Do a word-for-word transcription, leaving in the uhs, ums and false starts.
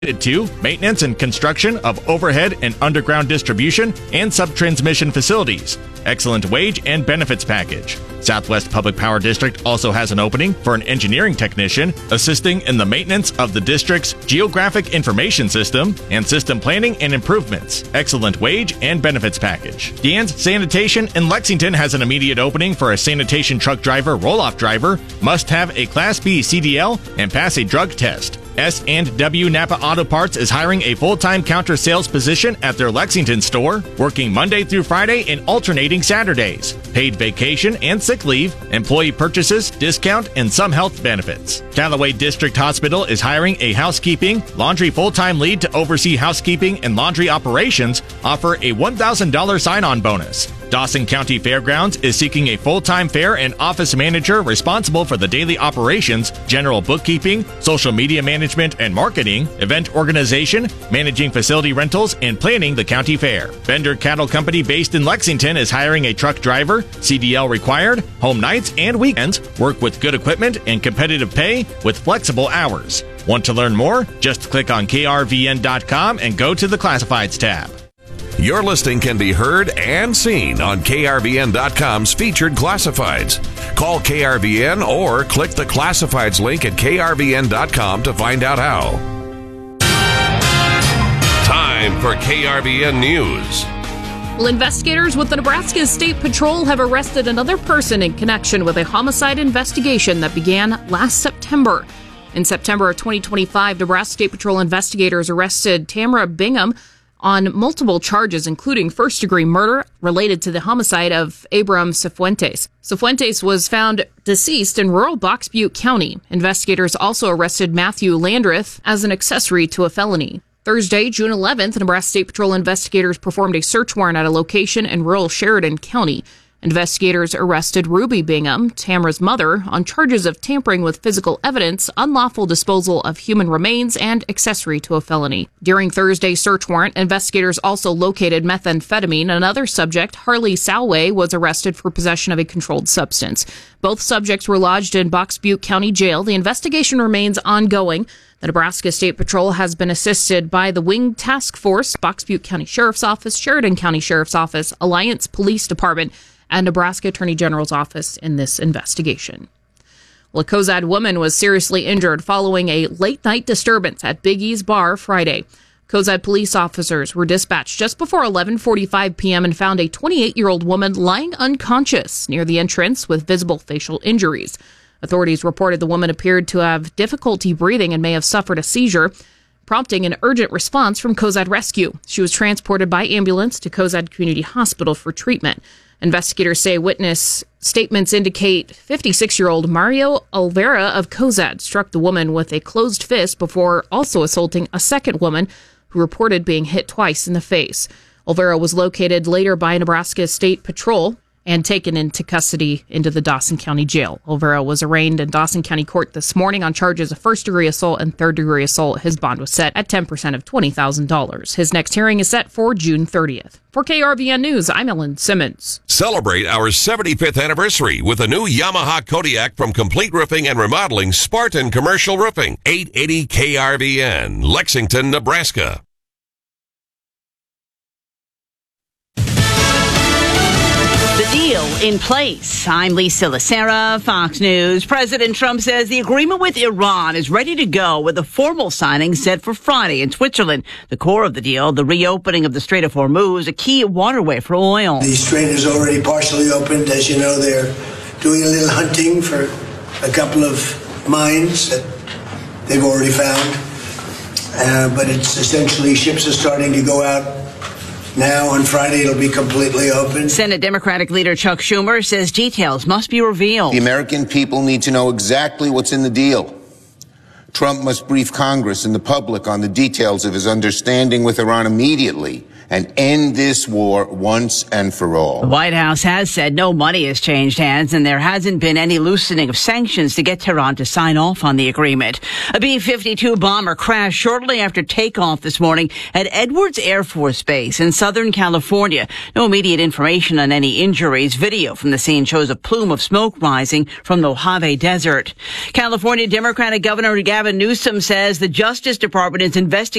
to maintenance and construction of overhead and underground distribution and subtransmission facilities. Excellent wage and benefits package. Southwest Public Power District also has an opening for an engineering technician assisting in the maintenance of the district's geographic information system and system planning and improvements. Excellent wage and benefits package. Dan's Sanitation in Lexington has an immediate opening for a sanitation truck driver, roll-off driver, must have a Class B C D L and pass a drug test. S and W Napa Auto Parts is hiring a full-time counter sales position at their Lexington store, working Monday through Friday and alternating Saturdays. Paid vacation and sick leave, employee purchases, discount, and some health benefits. Callaway District Hospital is hiring a housekeeping, laundry full-time lead to oversee housekeeping and laundry operations, offer a one thousand dollars sign-on bonus. Dawson County Fairgrounds is seeking a full-time fair and office manager responsible for the daily operations, general bookkeeping, social media management and marketing, event organization, managing facility rentals, and planning the county fair. Bender Cattle Company based in Lexington is hiring a truck driver, C D L required, home nights and weekends, work with good equipment and competitive pay with flexible hours. Want to learn more? Just click on K R V N dot com and go to the Classifieds tab. Your listing can be heard and seen on K R V N dot com's featured classifieds. Call K R V N or click the classifieds link at K R V N dot com to find out how. Time for K R V N News. Well, investigators with the Nebraska State Patrol have arrested another person in connection with a homicide investigation that began last September. In September of twenty twenty-five, Nebraska State Patrol investigators arrested Tamara Bingham on multiple charges, including first-degree murder related to the homicide of Abram Cifuentes. Cifuentes was found deceased in rural Box Butte County. Investigators also arrested Matthew Landreth as an accessory to a felony. Thursday, June eleventh, Nebraska State Patrol investigators performed a search warrant at a location in rural Sheridan County. Investigators arrested Ruby Bingham, Tamara's mother, on charges of tampering with physical evidence, unlawful disposal of human remains, and accessory to a felony. During Thursday's search warrant, investigators also located methamphetamine. Another subject, Harley Salway, was arrested for possession of a controlled substance. Both subjects were lodged in Box Butte County Jail. The investigation remains ongoing. The Nebraska State Patrol has been assisted by the Wing Task Force, Box Butte County Sheriff's Office, Sheridan County Sheriff's Office, Alliance Police Department, and Nebraska Attorney General's office in this investigation. Well, a Cozad woman was seriously injured following a late-night disturbance at Big E's Bar Friday. Cozad police officers were dispatched just before eleven forty-five p.m. and found a twenty-eight-year-old woman lying unconscious near the entrance with visible facial injuries. Authorities reported the woman appeared to have difficulty breathing and may have suffered a seizure, prompting an urgent response from Cozad Rescue. She was transported by ambulance to Cozad Community Hospital for treatment. Investigators say witness statements indicate fifty-six-year-old Mario Olvera of Cozad struck the woman with a closed fist before also assaulting a second woman who reported being hit twice in the face. Olvera was located later by Nebraska State Patrol and taken into custody into the Dawson County Jail. Olvera was arraigned in Dawson County Court this morning on charges of first-degree assault and third-degree assault. His bond was set at ten percent of twenty thousand dollars. His next hearing is set for June thirtieth. For K R V N News, I'm Ellen Simmons. Celebrate our seventy-fifth anniversary with a new Yamaha Kodiak from Complete Roofing and Remodeling, Spartan Commercial Roofing. eight eighty K R V N, Lexington, Nebraska. The deal in place. I'm Lisa Lacera, Fox News. President Trump says the agreement with Iran is ready to go with a formal signing set for Friday in Switzerland. The core of the deal, the reopening of the Strait of Hormuz, a key waterway for oil. The strait is already partially opened. As you know, they're doing a little hunting for a couple of mines that they've already found. Uh, but it's essentially ships are starting to go out. Now, on Friday, it'll be completely open. Senate Democratic leader Chuck Schumer says details must be revealed. The American people need to know exactly what's in the deal. Trump must brief Congress and the public on the details of his understanding with Iran immediately and end this war once and for all. The White House has said no money has changed hands and there hasn't been any loosening of sanctions to get Tehran to sign off on the agreement. A B fifty-two bomber crashed shortly after takeoff this morning at Edwards Air Force Base in Southern California. No immediate information on any injuries. Video from the scene shows a plume of smoke rising from the Mojave Desert. California Democratic Governor Gavin Gavin Newsom says the Justice Department is investigating